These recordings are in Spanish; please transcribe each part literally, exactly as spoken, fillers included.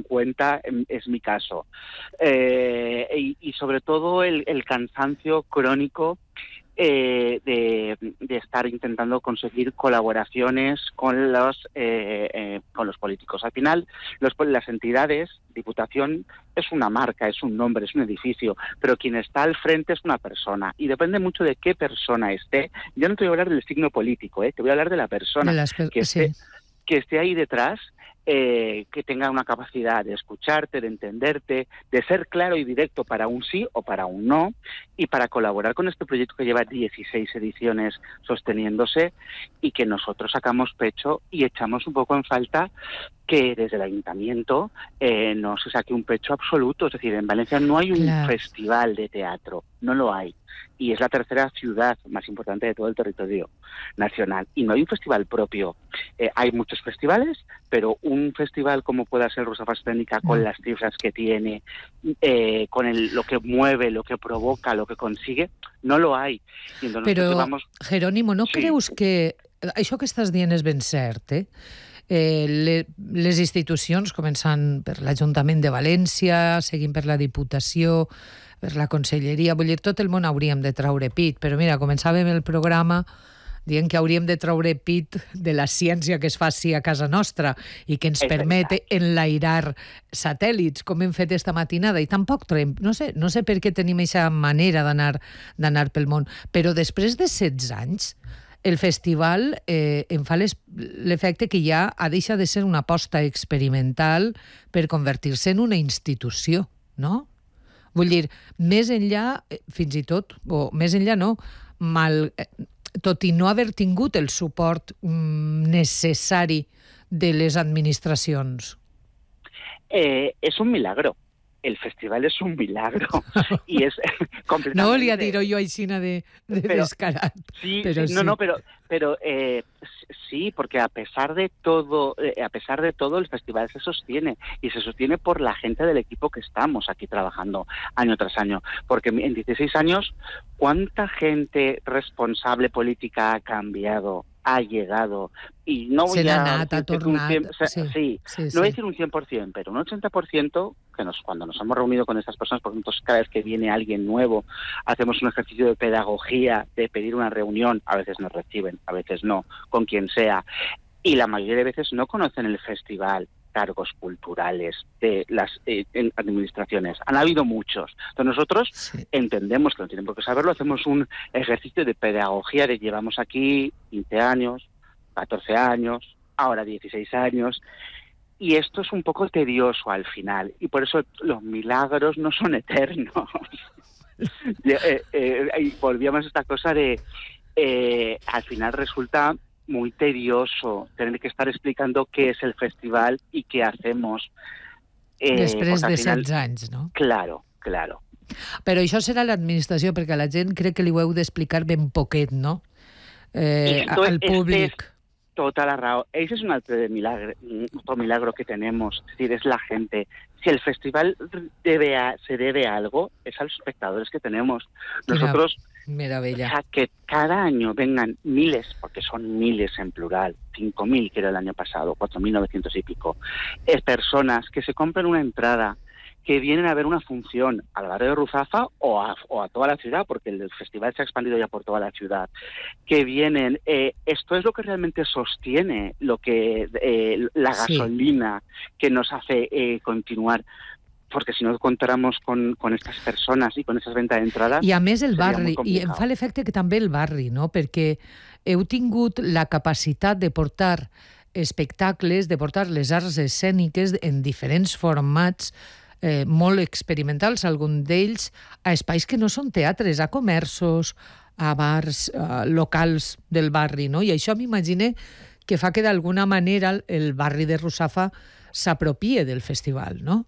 cincuenta es mi caso. Eh, y, y sobre todo el, el cansancio crónico Eh, de, de estar intentando conseguir colaboraciones con los eh, eh, con los políticos. Al final, los, las entidades, Diputación es una marca, es un nombre, es un edificio, pero quien está al frente es una persona, y depende mucho de qué persona esté. Yo no te voy a hablar del signo político, ¿eh? Te voy a hablar de la persona de las per- que esté, sí. que esté ahí detrás. Eh, que tenga una capacidad de escucharte, de entenderte, de ser claro y directo para un sí o para un no, y para colaborar con este proyecto que lleva dieciséis ediciones sosteniéndose, y que nosotros sacamos pecho y echamos un poco en falta que desde el ayuntamiento eh, no se saque un pecho absoluto. Es decir, en Valencia no hay un Claro. festival de teatro, no lo hay. Y es la tercera ciudad más importante de todo el territorio nacional. Y no hay un festival propio. Eh, hay muchos festivales, pero un festival como pueda ser Rusafa Escénica, con No. las cifras que tiene, eh, con el, lo que mueve, lo que provoca, lo que consigue, no lo hay. I entonces Però, llevamos... Jerónimo, no Sí. creus que això que estàs dient és ben cert, eh? Eh, le, les institucions, començant per l'Ajuntament de València, seguint per la Diputació, per la Conselleria, vull dir, tot el món hauríem de traure pit, però mira, començàvem el programa dient que hauríem de traure pit de la ciència que es faci a casa nostra i que ens És permet veritat. enlairar satèl·lits, com hem fet esta matinada, i tampoc traiem, no sé, no sé per què tenim aquesta manera d'anar d'anar pel món, però després de setze anys, el festival eh, em fa les- l'efecte que ja ha deixat de ser una aposta experimental per convertir-se en una institució, no? Vull dir, més enllà, eh, fins i tot, o més enllà no, mal, eh, tot i no haver tingut el suport mm, necessari de les administracions. Eh, es un milagro. El festival es un milagro. Y es completamente... No volia dir-ho jo aixina de, de Però- descarat. Sí, Pero sí, no, sí. no, pero, pero eh, sí, porque a pesar de todo, eh, a pesar de todo, el festival se sostiene, y se sostiene por la gente del equipo que estamos aquí trabajando año tras año. Porque en dieciséis años, ¿cuánta gente responsable política ha cambiado, ha llegado? Y no voy Se n'ha a anat, ha decir que es un tornat, cien, o sea, sí, sí, sí, no sí. voy a decir un cien por ciento, pero un ochenta por ciento, que nos, cuando nos hemos reunido con estas personas, por ejemplo, cada vez que viene alguien nuevo, hacemos un ejercicio de pedagogía, de pedir una reunión, a veces nos reciben, a veces no, con quien sea, y la mayoría de veces no conocen el festival, cargos culturales de las eh, en administraciones. Han habido muchos. Entonces nosotros Sí. entendemos que no tienen por qué saberlo, hacemos un ejercicio de pedagogía de llevamos aquí quince años, catorce años, ahora dieciséis años, y esto es un poco tedioso al final, y por eso los milagros no son eternos. Y, eh, eh, y volvíamos a esta cosa de, eh, al final resulta muy tedioso tener que estar explicando qué es el festival y qué hacemos. Eh, Després porque al de final, setze anys, no? claro, claro. Però això serà l'administració, perquè a la gent crec que li ho heu d'explicar ben poquet, no? Eh, Esto al es- públic. es Toda la raó. Ese es un otro milagro, otro milagro que tenemos, es decir, es la gente. Si el festival debe a, se debe a algo, es a los espectadores que tenemos. Quina Nosotros, o meravella. sea, que cada año vengan miles, porque son miles en plural, cinco mil que era el año pasado, cuatro mil novecientos y pico, es personas que se compran una entrada, que vienen a ver una función al barrio de Ruzafa o a, o a toda la ciudad, porque el festival se ha expandido ya por toda la ciudad, que vienen, eh, esto es lo que realmente sostiene, lo que eh, la Sí. gasolina que nos hace eh, continuar, porque si no contáramos con, con estas personas y con esas ventas de entradas... I a més el seria barri, molt i em complicat. fa l'efecte que també el barri, no? Perquè heu tingut la capacitat de portar espectacles, de portar les arts escèniques en diferents formats eh, molt experimentals, algun d'ells a espais que no són teatres, a comerços, a bars, a locals del barri, no? I això m'imagine que fa que d'alguna manera el barri de Rusafa s'apropie del festival, no?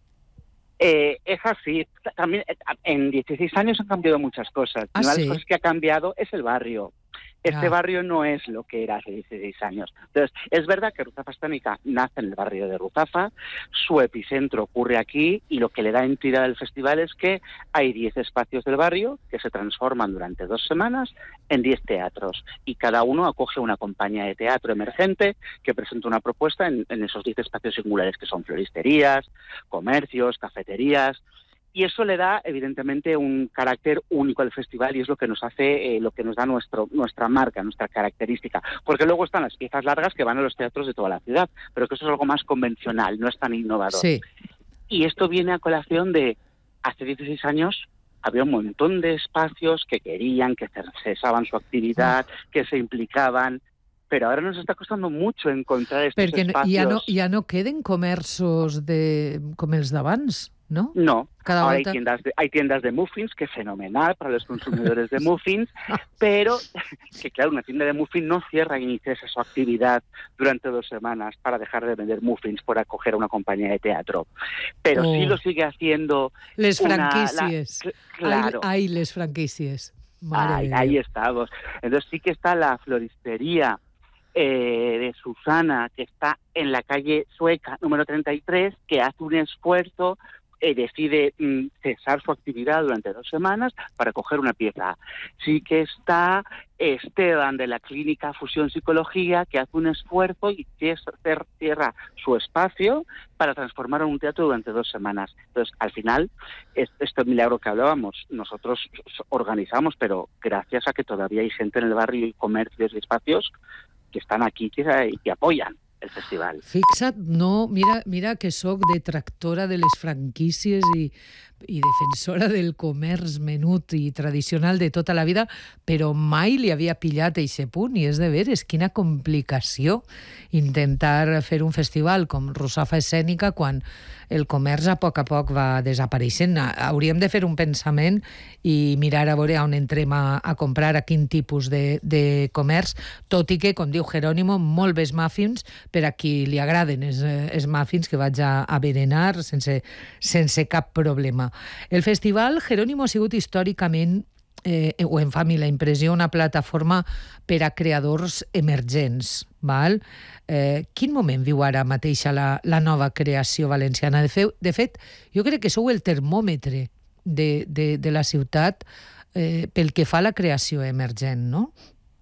Eh, es así. También eh, en dieciséis años han cambiado muchas cosas. Ah, Una de sí. las cosas que ha cambiado es el barrio. Este Ah. barrio no es lo que era hace dieciséis años. Entonces, es verdad que Ruzafa Escénica nace en el barrio de Ruzafa, su epicentro ocurre aquí y lo que le da entidad al festival es que hay diez espacios del barrio que se transforman durante dos semanas en diez teatros y cada uno acoge una compañía de teatro emergente que presenta una propuesta en, en esos diez espacios singulares que son floristerías, comercios, cafeterías. Y eso le da, evidentemente, un carácter único al festival y es lo que nos hace, eh, lo que nos da nuestro, nuestra marca, nuestra característica. Porque luego están las piezas largas que van a los teatros de toda la ciudad, pero que eso es algo más convencional, no es tan innovador. Sí. Y esto viene a colación de, hace dieciséis años, había un montón de espacios que querían, que cesaban su actividad, que se implicaban, pero ahora nos està costant mucho encontrar estos Perquè espacios. ja no, ja no queden comerços de, com els d'abans, ¿no? No, Cada ahora volta... hay, tiendas de, hay tiendas de muffins, que fenomenal para los consumidores de muffins, pero que claro, una tienda de muffins no cierra y ni cesa su actividad durante dos semanas para dejar de vender muffins por acoger a una compañía de teatro. Pero Oh. sí lo sigue haciendo... Les una- franquícies. la- claro. Ai, ai, les franquícies. Mare Ahí, de ahí Déu. estamos. Entonces sí que está la floristería eh, de Susana, que está en la calle Sueca, número treinta y tres, que hace un esfuerzo, eh, decide mm, cesar su actividad durante dos semanas para coger una pieza. Sí que está Esteban, de la clínica Fusión Psicología, que hace un esfuerzo y cier- cierra su espacio para transformarlo en un teatro durante dos semanas. Entonces, al final, es- este milagro que hablábamos, nosotros organizamos, pero gracias a que todavía hay gente en el barrio y comercios y espacios que estan aquí que, i que apoyen el festival. Fixa't, no, mira, mira que sóc detractora de les franquícies i, i defensora del comerç menut i tradicional de tota la vida, però mai li havia pillat eixe punt, i és de veres, quina complicació intentar fer un festival com Ruzafa Escènica quan el comerç a poc a poc va desapareixent. Hauríem de fer un pensament i mirar a veure on entrem a, a comprar, a quin tipus de, de comerç, tot i que, com diu Jerónimo, molt bé muffins per a qui li agraden els, els muffins, que vaig a, a berenar sense, sense cap problema. El festival Jerónimo ha sigut històricament, eh, o em fa a mi la impressió, una plataforma per a creadors emergents. Val? Eh, quin moment viu ara mateix la, la nova creació valenciana? De, fe, de fet, jo crec que sou el termòmetre de, de, de la ciutat eh, pel que fa a la creació emergent, ¿no?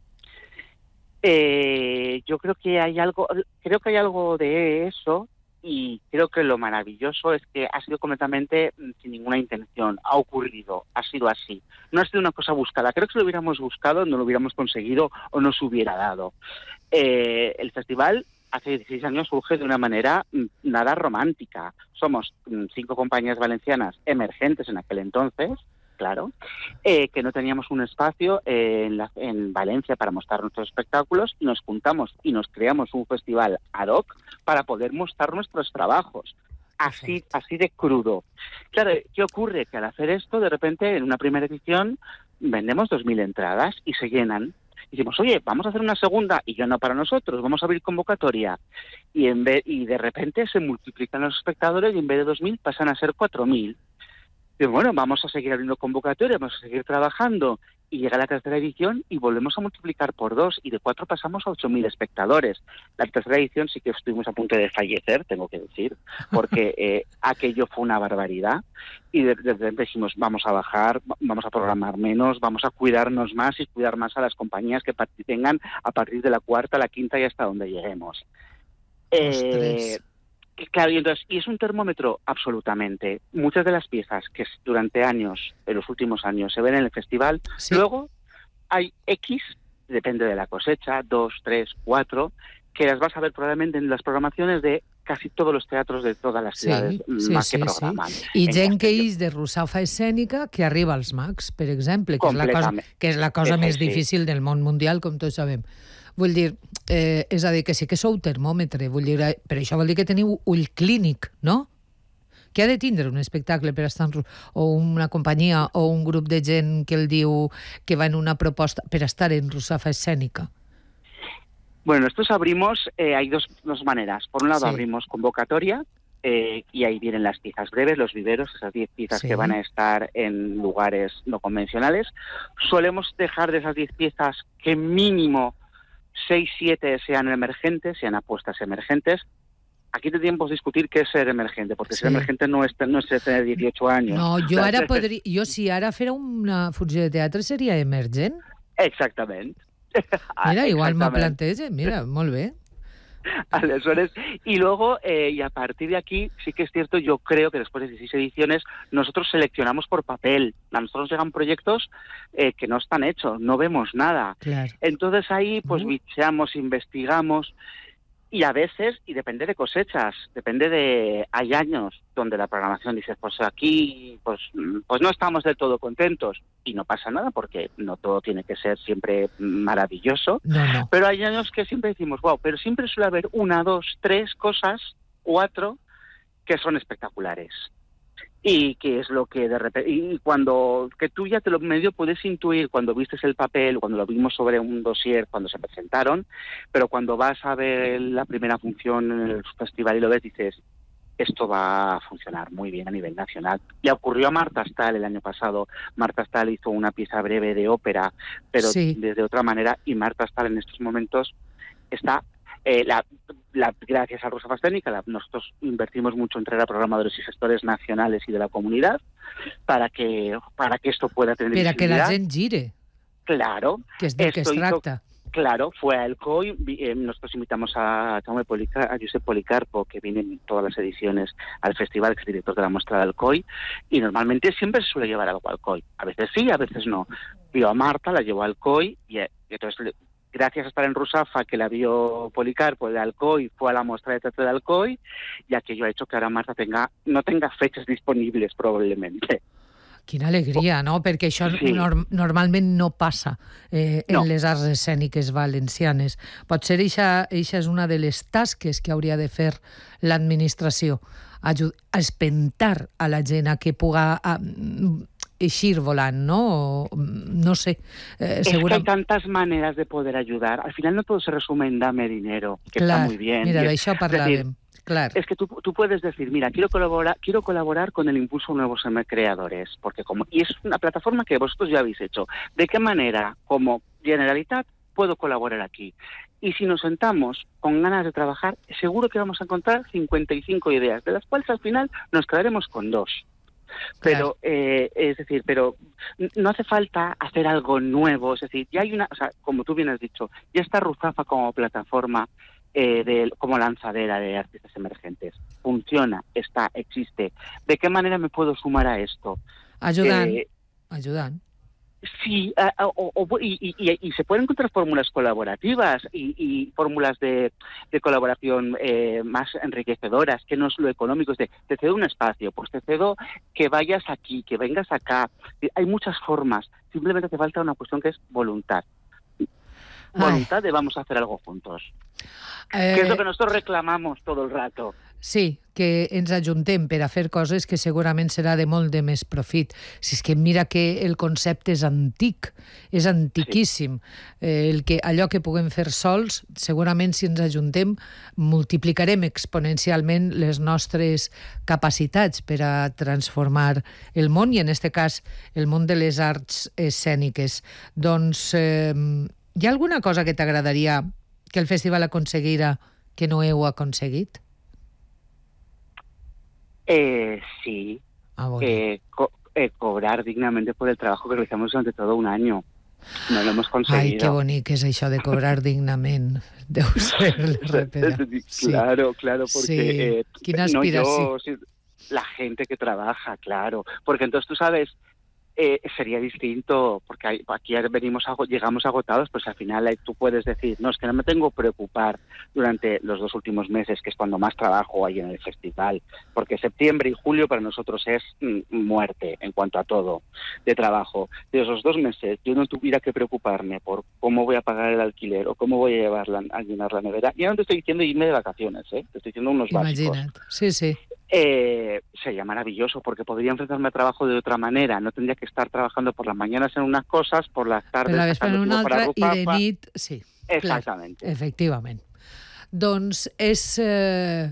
Eh, yo creo que hay algo, creo que hay algo de eso, y creo que lo maravilloso es que ha sido completamente sin ninguna intención, ha ocurrido, ha sido así. No ha sido una cosa buscada. Creo que si lo hubiéramos buscado no lo hubiéramos conseguido o no se hubiera dado. Eh, el festival hace dieciséis años surge de una manera nada romántica. Somos cinco compañías valencianas emergentes en aquel entonces, claro, eh, que no teníamos un espacio eh, en, la, en Valencia para mostrar nuestros espectáculos, y nos juntamos y nos creamos un festival ad hoc para poder mostrar nuestros trabajos. Así, así de crudo. Claro, ¿qué ocurre? Que al hacer esto, de repente, en una primera edición, vendemos dos mil entradas y se llenan. Y decimos, oye, vamos a hacer una segunda, y ya no para nosotros, vamos a abrir convocatoria. Y, en vez, y de repente se multiplican los espectadores y en vez de dos mil pasan a ser cuatro mil. Y bueno, vamos a seguir abriendo convocatorias, vamos a seguir trabajando, y llega la tercera edición y volvemos a multiplicar por dos, y de cuatro pasamos a ocho mil espectadores. La tercera edición sí que estuvimos a punto de fallecer, tengo que decir, porque eh, aquello fue una barbaridad, y de, de repente dijimos, vamos a bajar, vamos a programar menos, vamos a cuidarnos más y cuidar más a las compañías que tengan a partir de la cuarta, la quinta y hasta donde lleguemos. Eh, Claro, y entonces, y es un termómetro absolutamente. Muchas de las piezas que durante años, en los últimos años, se ven en el festival, sí. Luego hay X, depende de la cosecha, dos, tres, cuatro, que las vas a ver probablemente en las programaciones de casi todos los teatros de todas las ciudades sí, sí, más sí, que programan. Sí. I gent que és de Ruzafa Escènica que arriba als Mags, per exemple, que és la cosa, que és la cosa sí, més sí. difícil del món mundial, com tots sabem. Vull dir, eh, és a dir, que sí que sou termòmetre, vull dir, per això vol dir que teniu ull clínic, no? Què ha de tindre un espectacle per estar en, o una companyia o un grup de gent que el diu que va en una proposta per estar en Ruzafa Escènica? Bueno, nosotros abrimos, eh, hay dos, dos maneras. Por un lado, sí. abrimos convocatoria, eh, y ahí vienen las piezas breves, los viveros, esas diez piezas Sí. que van a estar en lugares no convencionales. Solemos dejar de esas diez piezas que mínimo seis, siete sean emergentes, sean apuestas emergentes. Aquí tendríamos que discutir qué es ser emergente, porque Sí. ser emergente no es, no es tener dieciocho años. No, jo O sea, ara podria... Jo si ara fera una funció de teatre seria emergent. Exactament. Mira, igual me Exactament. plantege, mira, molt bé. Aleshores, y luego, eh, y a partir de aquí, sí que es cierto, yo creo que después de dieciséis ediciones, nosotros seleccionamos por papel. A nosotros llegan proyectos eh, que no están hechos, no vemos nada. Claro. Entonces ahí, pues, Uh. bicheamos, investigamos, y a veces, y depende de cosechas, depende de... Hay años donde la programación dice, pues aquí, pues, pues no estamos del todo contentos, y no pasa nada, porque no todo tiene que ser siempre maravilloso. No, no. Pero hay años que siempre decimos, wow, pero siempre suele haber una, dos, tres cosas, cuatro, que son espectaculares. Y que es lo que de repente... Y cuando... Que tú ya te lo medio puedes intuir cuando vistes el papel, cuando lo vimos sobre un dossier, cuando se presentaron, pero cuando vas a ver la primera función en el festival y lo ves, dices, esto va a funcionar muy bien a nivel nacional. Le ocurrió a Marta Stahl el año pasado. Marta Stahl hizo una pieza breve de ópera, pero Sí. desde otra manera, y Marta Stahl en estos momentos está... Eh, la, la, gracias a Rosa Fasténica, la, nosotros invertimos mucho en traer a programadores y gestores nacionales y de la comunidad para que para que esto pueda tener Per a que la visibilidad. gent gire, Claro, que és del que es esto hizo- tracta. claro, fue a Alcoy, vi- eh, nosotros invitamos a, Jaume Polica- a Josep Policarpo, que viene en todas las ediciones al festival, que es director de la muestra de Alcoy, y normalmente siempre se suele llevar algo a Alcoy. A veces sí, a veces no. Vio a Marta, la llevó a Alcoy, y, eh, y entonces, le- gracias a estar en Rusafa, que la vio Policarpo de Alcoy, fue a la muestra de teatro de Alcoy, y aquello ha hecho que ahora Marta tenga no tenga fechas disponibles, probablemente. Quina alegria, no? Perquè això Sí. norm normalment no passa eh, en No. les arts escèniques valencianes. Potser eixa, eixa és una de les tasques que hauria de fer l'administració, aju- espentar a la gent a que puga a, eixir volant, no? O, no sé. Eh, Es segura... que hay tantas maneras de poder ayudar. Al final no todo se resume en dame dinero, que Clar, está muy bien. mira, Y es- d'això es decir, parlàvem. Clar. Es que tú, tú puedes decir, mira, quiero colaborar, quiero colaborar con el Impulso Nuevos Creadores, porque como y es una plataforma que vosotros ya habéis hecho. ¿De qué manera, como Generalitat, puedo colaborar aquí? Y si nos sentamos con ganas de trabajar, seguro que vamos a encontrar cincuenta y cinco ideas, de las cuales al final nos quedaremos con dos. Pero, eh, es decir, pero no hace falta hacer algo nuevo, es decir, ya hay una, o sea, como tú bien has dicho, ya está Ruzafa como plataforma, eh, de, como lanzadera de artistas emergentes. Funciona, está, existe. ¿De qué manera me puedo sumar a esto? Ajudant, Eh, ajudant. Sí, a- a- o- o- y, y- y- y se pueden encontrar fórmulas colaborativas y, y fórmulas de, de colaboración eh, más enriquecedoras, que no es lo económico, es de, te cedo un espacio, pues te cedo que vayas aquí, que vengas acá. Hay muchas formas, simplemente hace falta una cuestión que es voluntad. Voluntad de vamos a hacer algo juntos. Eh, Que es lo que nosotros reclamamos todo el rato. Sí, que ens ajuntem per a fer coses que segurament serà de molt de més profit. Si és que mira que el concepte és antic, és antiquíssim. Eh, el que, allò que puguem fer sols, segurament si ens ajuntem multiplicarem exponencialment les nostres capacitats per a transformar el món i en aquest cas el món de les arts escèniques. Doncs eh, hi ha alguna cosa que t'agradaria que el festival aconseguira que no heu aconseguit? Eh, sí, Ah, bueno. eh, co- eh, cobrar dignamente por el trabajo que realizamos durante todo un año. No lo hemos Ai, conseguido. que bonic que és això de cobrar dignament. Deu ser la repera. Sí. Claro, claro, porque Sí. eh, Quina no aspiració. yo, sí, la gente que trabaja, claro, porque entonces tú sabes, eh, sería distinto, porque hay- aquí venimos ago- llegamos agotados, pues al final eh, tú puedes decir, no, es que no me tengo que preocupar durante los dos últimos meses, que es cuando más trabajo hay en el festival, porque septiembre y julio para nosotros es mm, muerte en cuanto a todo de trabajo. De esos dos meses yo no tuviera que preocuparme por cómo voy a pagar el alquiler o cómo voy a llevar la- a llenar la nevera. Ya no te estoy diciendo irme de vacaciones, ¿eh? Te estoy diciendo unos básicos. Imagina't. Sí, sí. Eh, sería maravilloso porque podría enfrentarme a trabajo de otra manera. No tendría que estar trabajando por las mañanas en unas cosas, por las tardes Per la vespre en sacando una tiempo para altra i de Rufafa. nit... Sí, clar, Exactamente. efectivament. Doncs és, eh,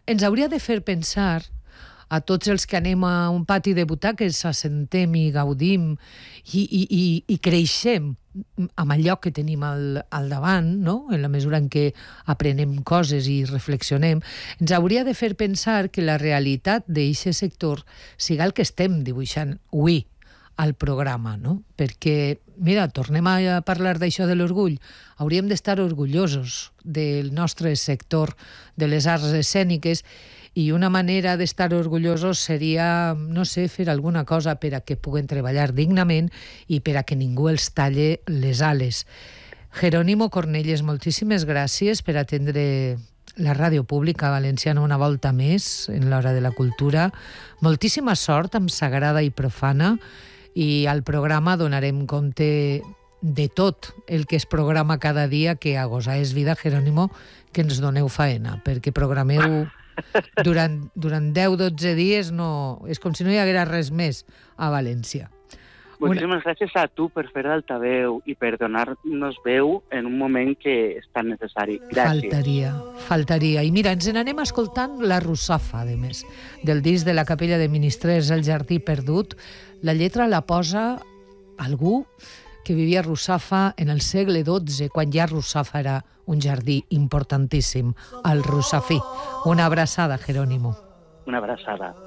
ens hauria de fer pensar a tots els que anem a un pati de butaques, assentem i gaudim i, i, i, i creixem amb allò que tenim al, al davant, no? En la mesura en què aprenem coses i reflexionem, ens hauria de fer pensar que la realitat d'aquest sector siga el que estem dibuixant avui al programa, no? Perquè, mira, tornem a parlar d'això de l'orgull. Hauríem d'estar orgullosos del nostre sector de les arts escèniques i una manera d'estar orgullosos seria, no sé, fer alguna cosa per a que puguen treballar dignament i per a que ningú els talle les ales. Jerónimo Cornellès, moltíssimes gràcies per atendre la ràdio pública valenciana una volta més en l'Hora de la Cultura. Moltíssima sort amb Sagrada i Profana i al programa donarem compte de tot el que es programa cada dia, que a gosar és vida, Jerónimo, que ens doneu faena, perquè programeu durant, durant deu a dotze dies, no, és com si no hi haguera res més a València. Moltíssimes Una... gràcies a tu per fer d'altaveu i per donar-nos veu en un moment que és tan necessari. Gràcies. Faltaria, faltaria. I mira, ens n'anem escoltant La Russafa, a més, del disc de la Capella de Ministrers, El jardí perdut. La lletra la posa algú que vivia a Russafa en el segle dotze, quan ja Russafa era un jardí importantíssim, el Russafí. Una abraçada, Jerónimo. Una abraçada.